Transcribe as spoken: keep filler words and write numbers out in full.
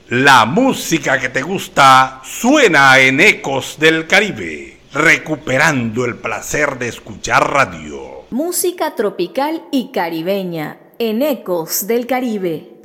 La música que te gusta suena en Ecos del Caribe, recuperando el placer de escuchar radio. Música tropical y caribeña en Ecos del Caribe.